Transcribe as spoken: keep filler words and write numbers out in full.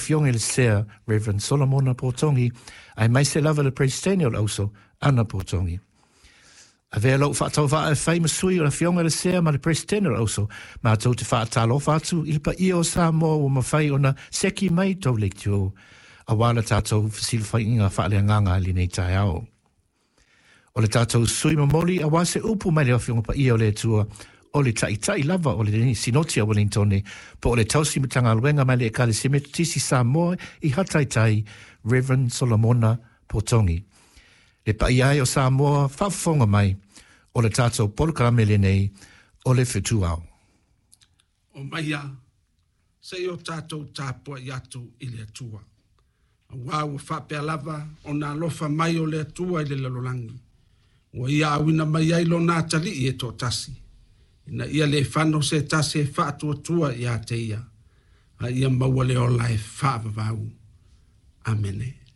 fionga le sea Reverend Solomona Portongi ai mai se lava le presidente o also Anna Portongi. A vea lau whaatau wha e whai masui o la fionga le sea ma le presidente o also ma tau te whaatalo whaatu il pa ia o sa moa o ma whai o na seki mai tau lektio a wala tātou fasil whai inga whaalea nganga li nei tai ao. O le tātou sui mamoli a wase upu mai le o fionga pa ia o le tua o le tai tai lava o le sinoti a Wellingtone po o le tausi matanga luenga mai le e kale se tisi sa moa i hatai tai Reverend Solomona Portongi. Le paiai o sa moa whafonga mai o le tātou polkarame le nei o le whetuao. O maia, se o tātou tāpua i atu i le atua. A wau whapea lava o nā lofa mai o le atua i le lalolangi. O ia awina mai ai lo nā tali i e tō tasi. Ina ia le whano se tasi e whaatua tua i a te ia. A ia maua le o lai whaavavau. Amene.